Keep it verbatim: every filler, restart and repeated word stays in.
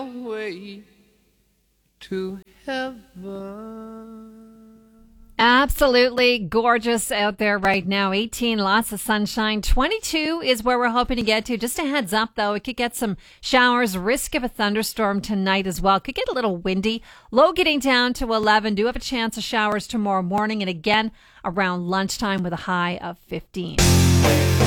long way to heaven. Absolutely gorgeous out there right now. eighteen, lots of sunshine. twenty-two is where we're hoping to get to. Just a heads up, though, we could get some showers. Risk of a thunderstorm tonight as well. Could get a little windy. Low getting down to eleven. Do have a chance of showers tomorrow morning. And again, around lunchtime with a high of fifteen.